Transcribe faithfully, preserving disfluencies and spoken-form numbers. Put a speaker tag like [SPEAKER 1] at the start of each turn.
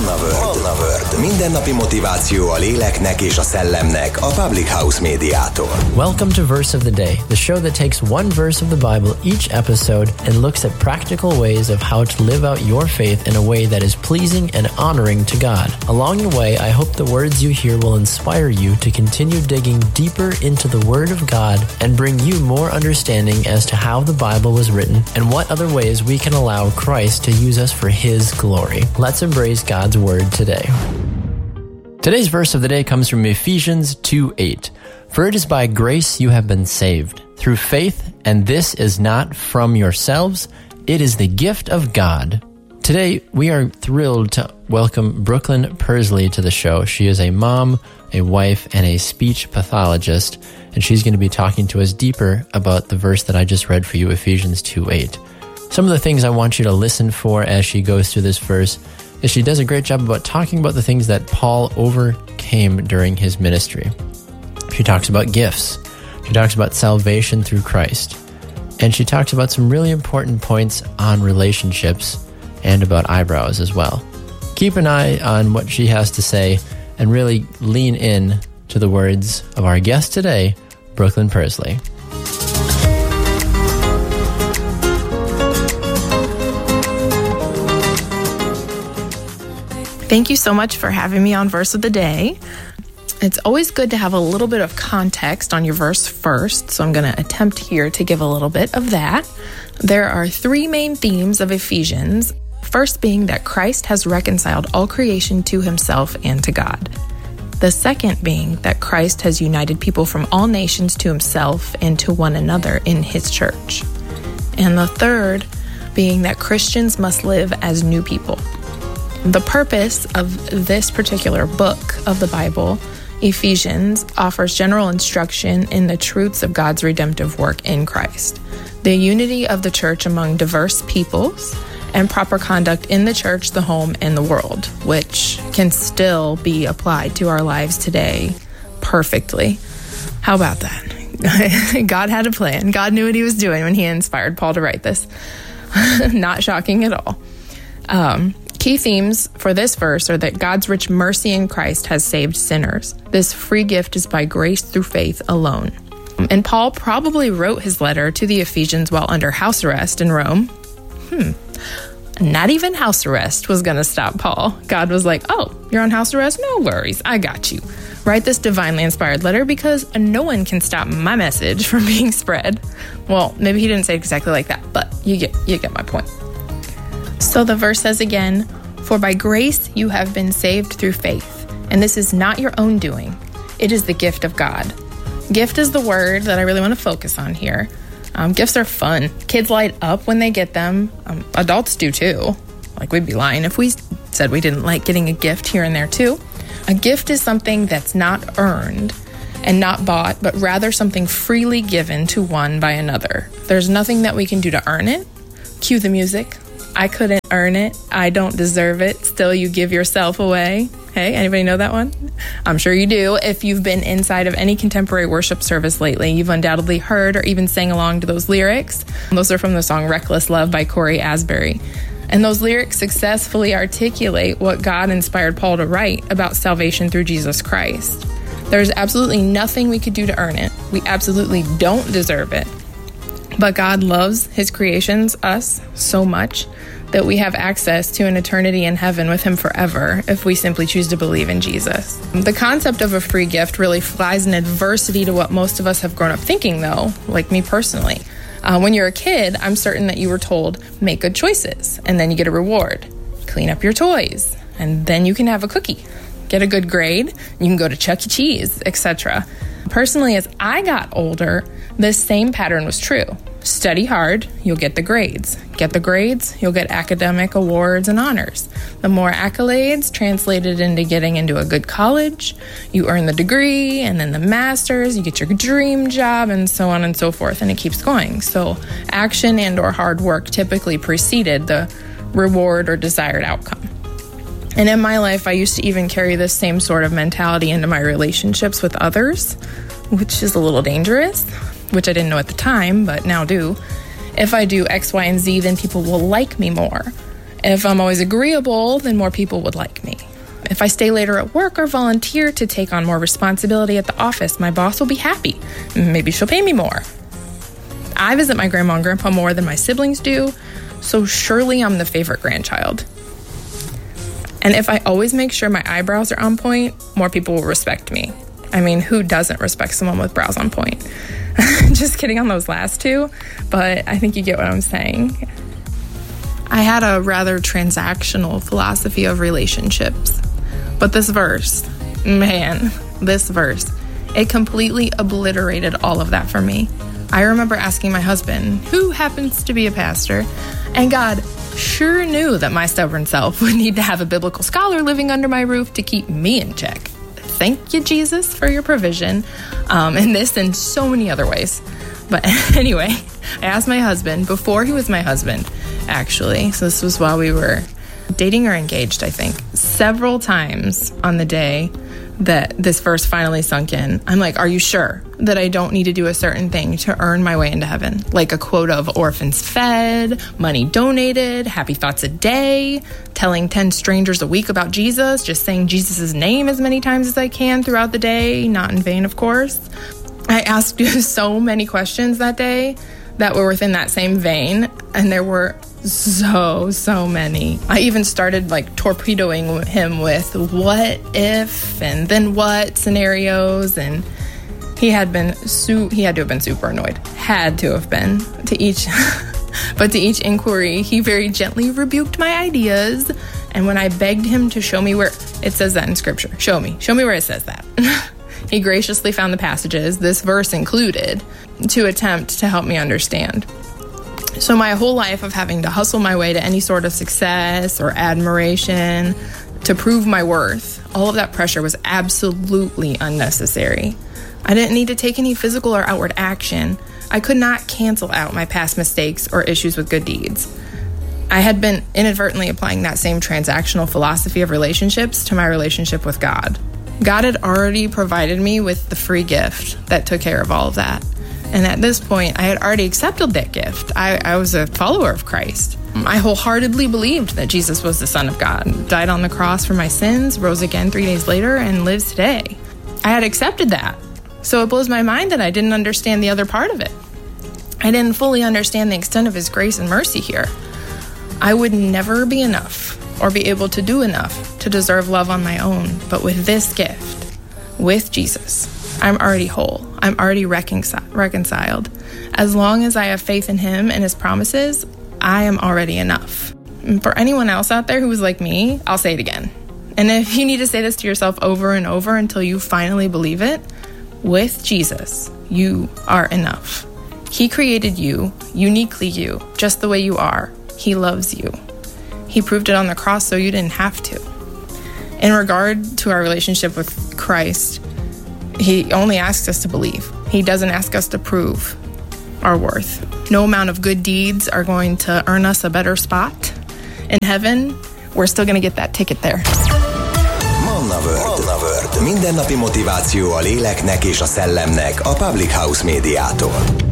[SPEAKER 1] Manna World. Manna World. Mindennapi motiváció a léleknek és a szellemnek a Public House médiától.
[SPEAKER 2] Welcome to Verse of the Day, the show that takes one verse of the Bible each episode and looks at practical ways of how to live out your faith in a way that is pleasing and honoring to God. Along the way, I hope the words you hear will inspire you to continue digging deeper into the Word of God and bring you more understanding as to how the Bible was written and what other ways we can allow Christ to use us for His glory. Let's embrace God's Word today. Today's verse of the day comes from Ephesians two eight. For it is by grace you have been saved, through faith, and this is not from yourselves, it is the gift of God. Today, we are thrilled to welcome Brooklyn Persley to the show. She is a mom, a wife, and a speech pathologist, and she's going to be talking to us deeper about the verse that I just read for you, Ephesians two eight. Some of the things I want you to listen for as she goes through this verse is she does a great job about talking about the things that Paul overcame during his ministry. She talks about gifts. She talks about salvation through Christ. And she talks about some really important points on relationships and about eyebrows as well. Keep an eye on what she has to say and really lean in to the words of our guest today, Brooklyn Persley.
[SPEAKER 3] Thank you so much for having me on Verse of the Day. It's always good to have a little bit of context on your verse first, so I'm going to attempt here to give a little bit of that. There are three main themes of Ephesians, first being that Christ has reconciled all creation to himself and to God. The second being that Christ has united people from all nations to himself and to one another in his church. And the third being that Christians must live as new people. The purpose of this particular book of the Bible, Ephesians, offers general instruction in the truths of God's redemptive work in Christ, the unity of the church among diverse peoples, and proper conduct in the church, the home, and the world, which can still be applied to our lives today perfectly. How about that? God had a plan. God knew what he was doing when he inspired Paul to write this. Not shocking at all. Um, Key themes for this verse are that God's rich mercy in Christ has saved sinners. This free gift is by grace through faith alone. And Paul probably wrote his letter to the Ephesians while under house arrest in Rome. Hmm. Not even house arrest was going to stop Paul. God was like, oh, you're on house arrest? No worries. I got you. Write this divinely inspired letter because no one can stop my message from being spread. Well, maybe he didn't say it exactly like that, but you get you get my point. So the verse says again, for by grace you have been saved through faith, and this is not your own doing. It is the gift of God. Gift is the word that I really want to focus on here. Um, gifts are fun. Kids light up when they get them. Um, adults do too. Like, we'd be lying if we said we didn't like getting a gift here and there too. A gift is something that's not earned and not bought, but rather something freely given to one by another. There's nothing that we can do to earn it. Cue the music. I couldn't earn it. I don't deserve it. Still, you give yourself away. Hey, anybody know that one? I'm sure you do. If you've been inside of any contemporary worship service lately, you've undoubtedly heard or even sang along to those lyrics. Those are from the song Reckless Love by Corey Asbury. And those lyrics successfully articulate what God inspired Paul to write about salvation through Jesus Christ. There's absolutely nothing we could do to earn it. We absolutely don't deserve it. But God loves his creations, us, so much that we have access to an eternity in heaven with him forever if we simply choose to believe in Jesus. The concept of a free gift really flies in adversity to what most of us have grown up thinking, though, like me personally. Uh, when you're a kid, I'm certain that you were told, make good choices, and then you get a reward. Clean up your toys, and then you can have a cookie. Get a good grade, you can go to Chuck E. Cheese, et cetera. Personally, as I got older, this same pattern was true. Study hard, you'll get the grades. Get the grades, you'll get academic awards and honors. The more accolades translated into getting into a good college, you earn the degree, and then the master's, you get your dream job, and so on and so forth, and it keeps going. So action and or hard work typically preceded the reward or desired outcome. And in my life, I used to even carry this same sort of mentality into my relationships with others, which is a little dangerous, which I didn't know at the time, but now do. If I do X, Y, and Z, then people will like me more. If I'm always agreeable, then more people would like me. If I stay later at work or volunteer to take on more responsibility at the office, my boss will be happy. Maybe she'll pay me more. I visit my grandma and grandpa more than my siblings do, so surely I'm the favorite grandchild. And if I always make sure my eyebrows are on point, more people will respect me. I mean, who doesn't respect someone with brows on point? Just kidding on those last two, but I think you get what I'm saying. I had a rather transactional philosophy of relationships, but this verse, man, this verse, it completely obliterated all of that for me. I remember asking my husband, who happens to be a pastor, and God sure knew that my stubborn self would need to have a biblical scholar living under my roof to keep me in check. Thank you, Jesus, for your provision, um, and this and so many other ways. But anyway, I asked my husband, before he was my husband, actually, so this was while we were dating or engaged, I think, several times on the day that this verse finally sunk in. I'm like, are you sure that I don't need to do a certain thing to earn my way into heaven? Like a quota of orphans fed, money donated, happy thoughts a day, telling ten strangers a week about Jesus, just saying Jesus' name as many times as I can throughout the day, not in vain, of course. I asked you so many questions that day that were within that same vein, and there were so, so many. I even started like torpedoing him with what if and then what scenarios, and he had been su- he had to have been super annoyed. Had to have been to each but to each inquiry, he very gently rebuked my ideas, and when I begged him to show me where it says that in scripture, show me, show me where it says that. He graciously found the passages, this verse included, to attempt to help me understand. So my whole life of having to hustle my way to any sort of success or admiration to prove my worth, all of that pressure was absolutely unnecessary. I didn't need to take any physical or outward action. I could not cancel out my past mistakes or issues with good deeds. I had been inadvertently applying that same transactional philosophy of relationships to my relationship with God. God had already provided me with the free gift that took care of all of that. And at this point, I had already accepted that gift. I, I was a follower of Christ. I wholeheartedly believed that Jesus was the Son of God, died on the cross for my sins, rose again three days later, and lives today. I had accepted that. So it blows my mind that I didn't understand the other part of it. I didn't fully understand the extent of his grace and mercy here. I would never be enough or be able to do enough to deserve love on my own. But with this gift, with Jesus, I'm already whole. I'm already reconcil- reconciled. As long as I have faith in him and his promises, I am already enough. And for anyone else out there who was like me, I'll say it again. And if you need to say this to yourself over and over until you finally believe it, with Jesus, you are enough. He created you, uniquely you, just the way you are. He loves you. He proved it on the cross so you didn't have to. In regard to our relationship with Christ, he only asks us to believe. He doesn't ask us to prove our worth. No amount of good deeds are going to earn us a better spot in heaven. We're still going to get that ticket there.
[SPEAKER 1] Manna World. Manna World. Mindennapi motiváció a léleknek és a szellemnek a Public House médiától.